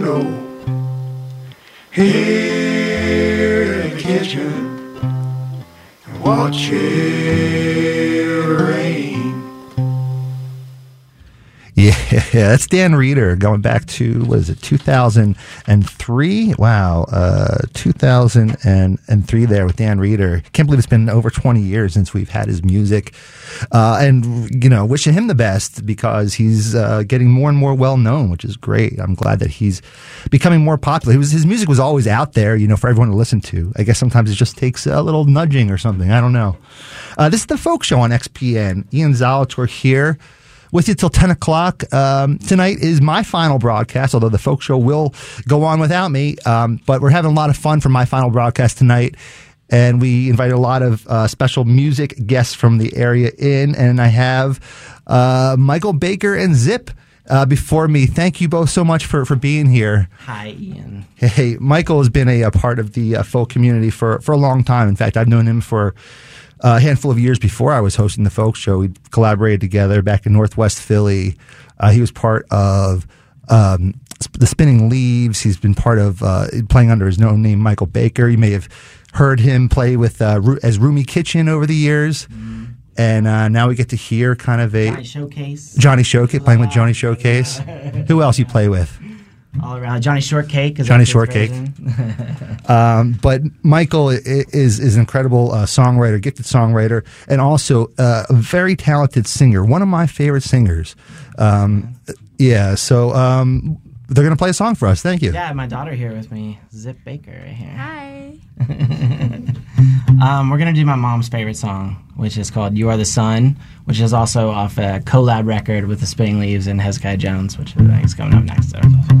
Here in the kitchen, watch it rain. Yeah, that's Dan Reeder going back to, what is it, 2003? Wow, 2003 there with Dan Reeder. Can't believe it's been over 20 years since we've had his music. And, you know, wishing him the best because he's getting more and more well-known, which is great. I'm glad that he's becoming more popular. His music was always out there, you know, for everyone to listen to. I guess sometimes it just takes a little nudging or something. I don't know. This is The Folk Show on XPN. Ian Zalator here, with you till 10 o'clock. Tonight is my final broadcast, although the Folk Show will go on without me. But we're having a lot of fun for my final broadcast tonight. And we invited a lot of special music guests from the area in. And I have Michael Baker and Zip before me. Thank you both so much for being here. Hi, Ian. Hey, Michael has been a part of the folk community for a long time. In fact, I've known him for a handful of years before I was hosting the Folk Show. We collaborated together back in Northwest Philly. He was part of the Spinning Leaves. He's been part of playing under his own name, Michael Baker. You may have heard him play with as Roomy Kitchen over the years. Mm-hmm. And now we get to hear kind of a Johnny Showcase, playing with Johnny Showcase. Who else you play with? All around Johnny Shortcake. Johnny Shortcake. But Michael is an incredible songwriter, gifted songwriter, and also a very talented singer. One of my favorite singers. Yeah, so they're going to play a song for us. Thank you. Yeah, I have my daughter here with me, Zip Baker, right here. Hi. We're going to do my mom's favorite song, which is called You Are the Sun, which is also off a collab record with the Spinning Leaves and Hezekiah Jones, which I think is coming up next. So.